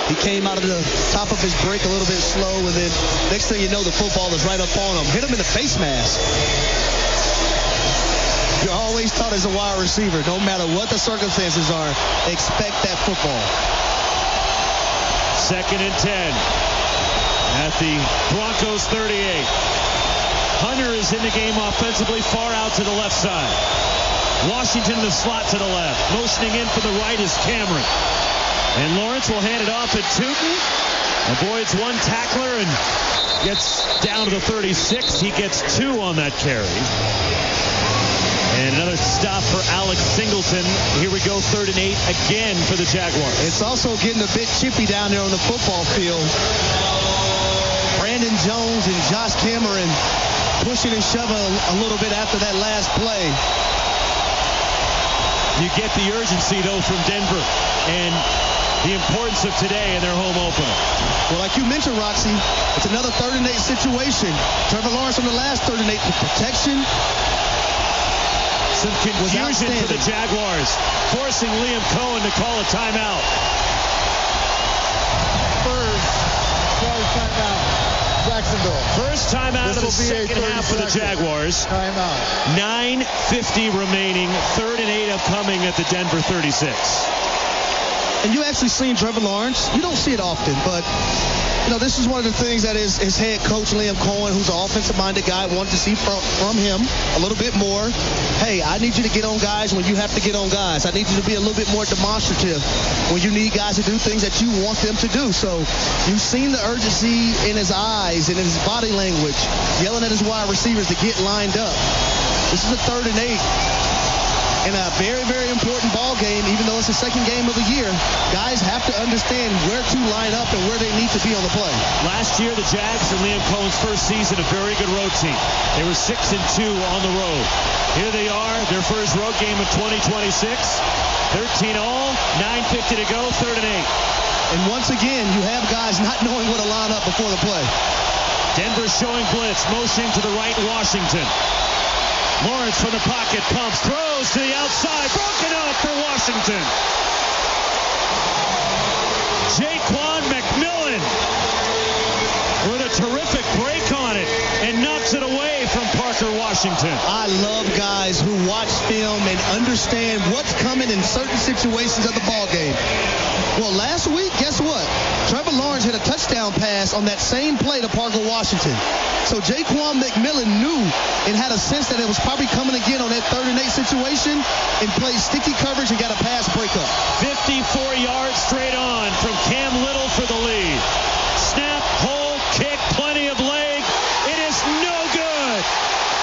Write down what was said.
He came out of the top of his break a little bit slow, and then next thing you know, the football is right up on him. Hit him in the face mask. You're always taught as a wide receiver, no matter what the circumstances are, expect that football. 2nd and 10 at the Broncos 38. Hunter is in the game offensively, far out to the left side. Washington in the slot to the left. Motioning in for the right is Cameron. And Lawrence will hand it off at Tootin. Avoids one tackler and gets down to the 36. He gets 2 on that carry. And another stop for Alex Singleton. Here we go, 3rd and 8 again for the Jaguars. It's also getting a bit chippy down there on the football field. Brandon Jones and Josh Cameron pushing and shoving a little bit after that last play. You get the urgency, though, from Denver and the importance of today in their home opener. Well, like you mentioned, Roxy, it's another 3rd and 8 situation. Trevor Lawrence on the last 3rd and 8 for protection. Some confusion for the Jaguars, forcing Liam Cohen to call a timeout. First timeout, Jacksonville. First timeout of the second half for the Jaguars. Timeout. 9:50 remaining. 3rd and 8 upcoming at the Denver 36. And you actually seen Trevor Lawrence. You don't see it often, but you know, this is one of the things that his head coach, Liam Cohen, who's an offensive-minded guy, wanted to see from him a little bit more. Hey, I need you to get on guys when you have to get on guys. I need you to be a little bit more demonstrative when you need guys to do things that you want them to do. So you've seen the urgency in his eyes and in his body language, yelling at his wide receivers to get lined up. This is a 3rd and 8. In a very, very important ball game, even though it's the second game of the year, guys have to understand where to line up and where they need to be on the play. Last year, the Jags in Liam Cohen's first season, a very good road team. They were 6-2 on the road. Here they are, their first road game of 2026. 13 all, 9:50 to go, 3rd and 8. And once again, you have guys not knowing where to line up before the play. Denver showing blitz, motioning to the right, Washington. Lawrence from the pocket, pumps, throws to the outside, broken up for Washington. Jaquan McMillan with a terrific break on it and knocks it away from Parker Washington. I love guys who watch film and understand what's coming in certain situations of the ball game. Well, last week, guess what? Trevor Lawrence hit a touchdown pass on that same play to Parker Washington. So Jaquan McMillan knew and had a sense that it was probably coming again on that 3rd and 8 situation and played sticky coverage and got a pass breakup. 54 yards straight on from Cam